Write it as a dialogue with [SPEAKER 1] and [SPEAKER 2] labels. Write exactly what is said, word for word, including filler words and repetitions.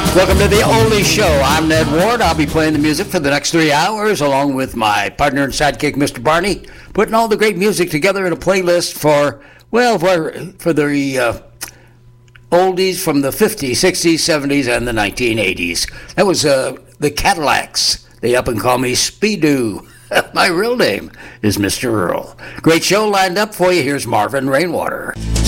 [SPEAKER 1] Welcome to the Oldie Show. I'm Ned Ward. I'll be playing the music for the next three hours along with my partner and sidekick, Mister Barney, putting all the great music together in a playlist for, well, for, for the uh, oldies from the fifties, sixties, seventies, and the nineteen eighties. That was uh, the Cadillacs. They up and call me Speedoo. My real name is Mister Earl. Great show lined up for you. Here's Marvin Rainwater.